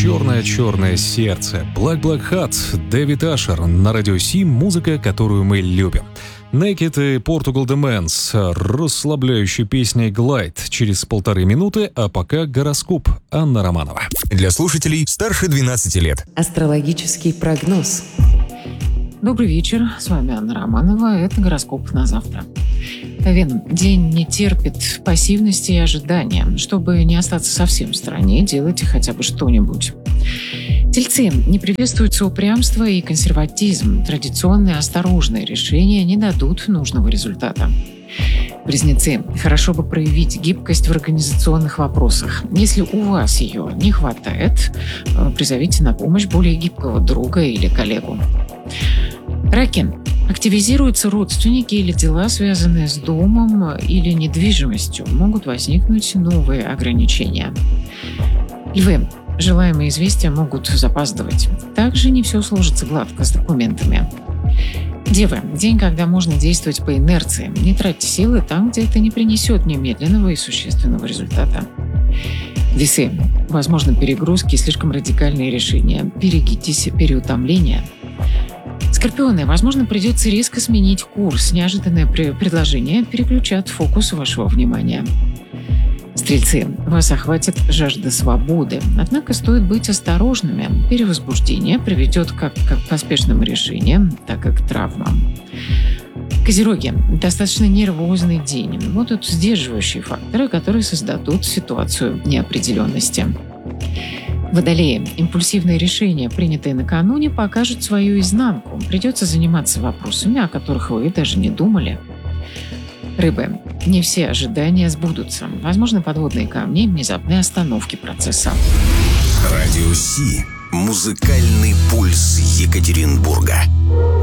«Черное-черное сердце». Black Black Heart, Дэвид Ашер. На радио Си музыка, которую мы любим. Naked и Portugal The Man с расслабляющей песней «Glide» через 1,5 минуты, а пока гороскоп. Анна Романова. Для слушателей старше 12 лет. Астрологический прогноз. Добрый вечер, с вами Анна Романова, это гороскоп на завтра. Овен, день не терпит пассивности и ожидания. Чтобы не остаться совсем в стороне, делайте хотя бы что-нибудь. Тельцы, не приветствуется упрямство и консерватизм. Традиционные осторожные решения не дадут нужного результата. Близнецы, хорошо бы проявить гибкость в организационных вопросах. Если у вас ее не хватает, призовите на помощь более гибкого друга или коллегу. Раки, активизируются родственники или дела, связанные с домом или недвижимостью. Могут возникнуть новые ограничения. Львы, желаемые известия могут запаздывать. Также не все сложится гладко с документами. Девы, день, когда можно действовать по инерции. Не тратьте силы там, где это не принесет немедленного и существенного результата. Весы, возможно, перегрузки и слишком радикальные решения. Берегитесь переутомления. Скорпионы, возможно, придется резко сменить курс. Неожиданное предложение переключат фокус вашего внимания. Стрельцы, вас охватит жажда свободы. Однако стоит быть осторожными. Перевозбуждение приведет как к поспешным решениям, так и к травмам. Козероги, достаточно нервозный день. Будут сдерживающие факторы, которые создадут ситуацию неопределенности. Водолеи, импульсивные решения, принятые накануне, покажут свою изнанку. Придется заниматься вопросами, о которых вы даже не думали. Рыбы, не все ожидания сбудутся. Возможны подводные камни и внезапные остановки процесса. Радио Си. Музыкальный пульс Екатеринбурга.